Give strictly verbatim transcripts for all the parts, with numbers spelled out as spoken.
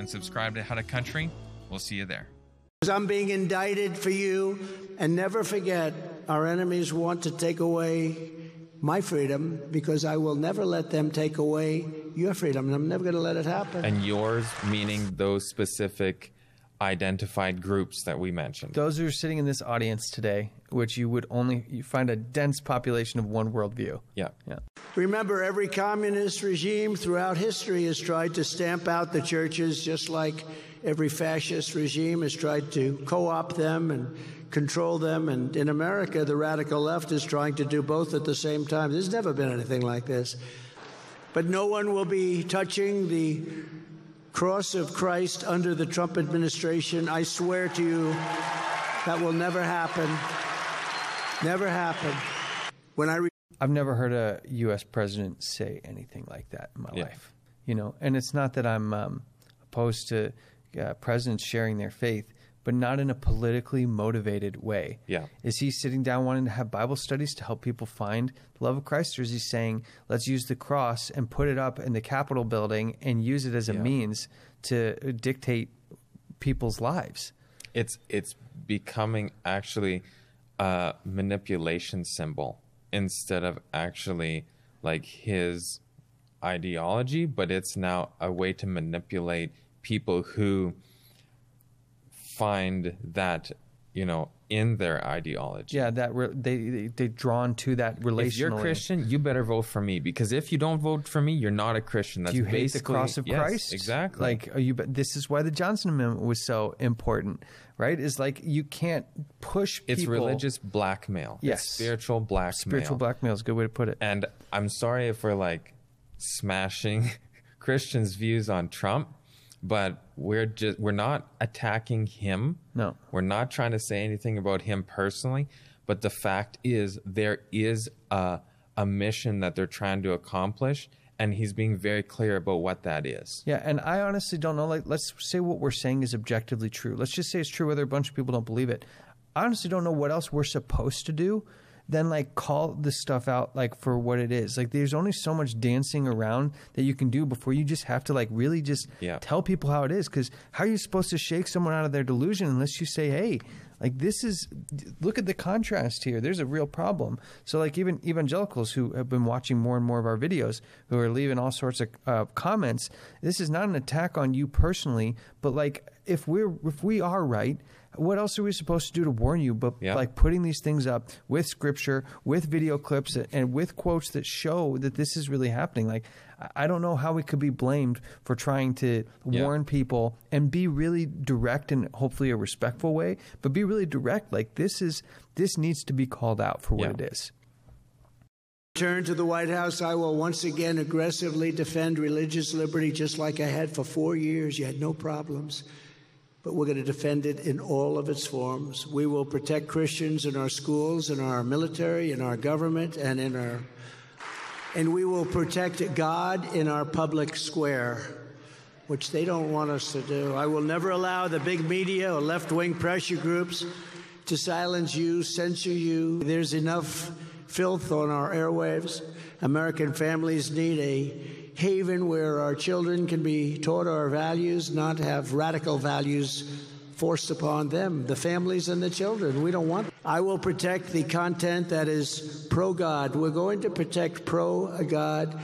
and subscribe to How to Country. We'll see you there. I'm being indicted for you, and never forget, our enemies want to take away my freedom because I will never let them take away your freedom, and I'm never going to let it happen. And yours, meaning those specific identified groups that we mentioned. Those who are sitting in this audience today, which you would only you find a dense population of one worldview. Yeah. Yeah. Remember, every communist regime throughout history has tried to stamp out the churches, just like every fascist regime has tried to co-opt them and control them. And in America, the radical left is trying to do both at the same time. There's never been anything like this. But no one will be touching the cross of Christ under the Trump administration. I swear to you, that will never happen. Never happen. When I re- I've never heard a U S president say anything like that in my yeah. life. You know, and it's not that I'm um, opposed to uh, presidents sharing their faith, but not in a politically motivated way. Yeah. Is he sitting down wanting to have Bible studies to help people find the love of Christ? Or is he saying, let's use the cross and put it up in the Capitol building and use it as a yeah. means to dictate people's lives? It's it's becoming actually a manipulation symbol instead of actually like his ideology, but it's now a way to manipulate people who find that, you know, in their ideology. Yeah, that re- they, they they're drawn to that relationally. If you're Christian, you better vote for me, because if you don't vote for me, you're not a Christian. That's Do you hate basically the cross of yes, Christ? Exactly. Like, are you? This is why the Johnson Amendment was so important, right? Is like you can't push people. It's religious blackmail. Yes, it's spiritual blackmail. Spiritual blackmail is a good way to put it. And I'm sorry if we're like smashing Christians' views on Trump, but we're just we're not attacking him. No. We're not trying to say anything about him personally, but the fact is there is a a mission that they're trying to accomplish, and he's being very clear about what that is. Yeah, and I honestly don't know. Like, let's say what we're saying is objectively true. Let's just say it's true whether a bunch of people don't believe it. I honestly don't know what else we're supposed to do than like call this stuff out like for what it is. Like, there's only so much dancing around that you can do before you just have to like really just yeah. tell people how it is. Because how are you supposed to shake someone out of their delusion unless you say, hey, like this is, look at the contrast here. There's a real problem. So like even evangelicals who have been watching more and more of our videos, who are leaving all sorts of uh, comments, this is not an attack on you personally, but like if we're, if we are right, what else are we supposed to do to warn you? But yeah. like putting these things up with scripture, with video clips, and with quotes that show that this is really happening. Like, I don't know how we could be blamed for trying to yeah. warn people and be really direct in hopefully a respectful way, but be really direct. Like this is, this needs to be called out for what yeah. it is. Return to the White House, I will once again aggressively defend religious liberty, just like I had for four years. You had no problems. But we're going to defend it in all of its forms. We will protect Christians in our schools, in our military, in our government, and in our, and we will protect God in our public square, which they don't want us to do. I will never allow the big media or left-wing pressure groups to silence you, censor you. There's enough filth on our airwaves. American families need a haven where our children can be taught our values, not have radical values forced upon them, the families and the children. We don't want. I will protect the content that is pro-God. We're going to protect pro-God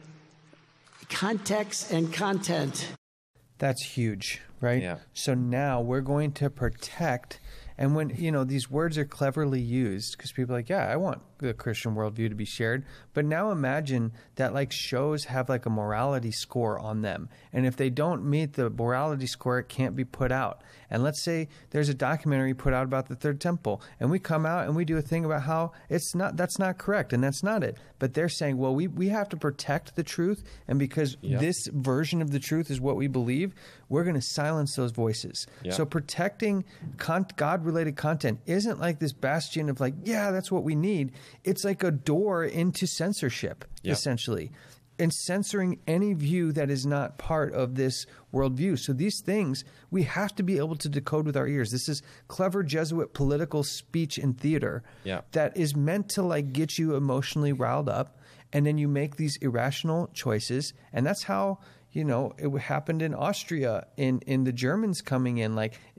context and content. That's huge, right? Yeah. So now we're going to protect. And when, you know, these words are cleverly used because people are like, yeah, I want the Christian worldview to be shared. But now imagine that like shows have like a morality score on them. And if they don't meet the morality score, it can't be put out. And let's say there's a documentary put out about the Third Temple, and we come out and we do a thing about how it's not, that's not correct and that's not it. But they're saying, well, we, we have to protect the truth. And because yep. this version of the truth is what we believe, we're going to silence those voices. Yep. So protecting con- God-related content isn't like this bastion of like, yeah, that's what we need. It's like a door into censorship, yep. essentially, and censoring any view that is not part of this worldview. So these things we have to be able to decode with our ears. This is clever Jesuit political speech and theater yep. that is meant to like get you emotionally riled up, and then you make these irrational choices, and that's how you know, it happened in Austria in, in the Germans coming in. Like,